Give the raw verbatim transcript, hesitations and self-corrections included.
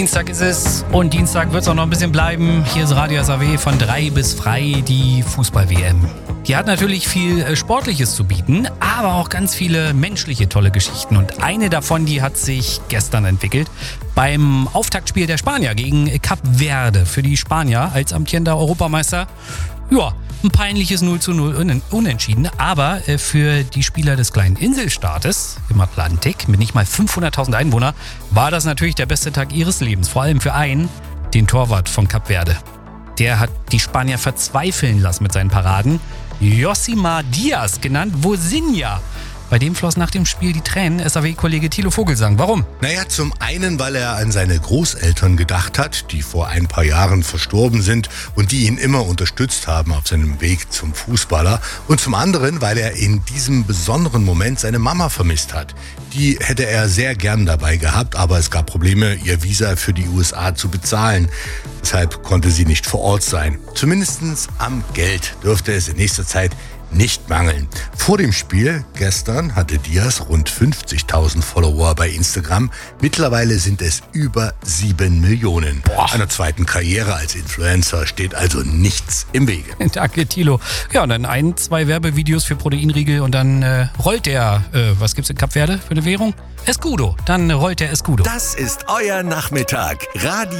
Dienstag ist es und Dienstag wird es auch noch ein bisschen bleiben. Hier ist Radio S A W von drei bis frei, die Fußball-W M. Die hat natürlich viel Sportliches zu bieten, aber auch ganz viele menschliche tolle Geschichten. Und eine davon, die hat sich gestern entwickelt beim Auftaktspiel der Spanier gegen Kap Verde. Für die Spanier als amtierender Europameister, ja, ein peinliches null zu null Unentschieden. Aber für die Spieler des kleinen Inselstaates im Atlantik mit nicht mal fünfhunderttausend Einwohnern war das natürlich der beste Tag ihres Lebens. Vor allem für einen, den Torwart von Kap Verde. Der hat die Spanier verzweifeln lassen mit seinen Paraden. Josimar Diaz, genannt Vozinha. Bei dem floss nach dem Spiel die Tränen. S A W-Kollege Thilo Vogelsang. Warum? Naja, zum einen, weil er an seine Großeltern gedacht hat, die vor ein paar Jahren verstorben sind und die ihn immer unterstützt haben auf seinem Weg zum Fußballer. Und zum anderen, weil er in diesem besonderen Moment seine Mama vermisst hat. Die hätte er sehr gern dabei gehabt, aber es gab Probleme, ihr Visa für die U S A zu bezahlen. Deshalb konnte sie nicht vor Ort sein. Zumindest am Geld dürfte es in nächster Zeit nicht mangeln. Vor dem Spiel gestern hatte Diaz rund fünfzigtausend Follower bei Instagram. Mittlerweile sind es über sieben Millionen. Boah. Einer zweiten Karriere als Influencer steht also nichts im Wege. Danke, Thilo. Ja, und dann ein, zwei Werbevideos für Proteinriegel und dann äh, rollt der, äh, was gibt's in Kap Verde für eine Währung? Escudo. Dann rollt der Escudo. Das ist euer Nachmittag. Radio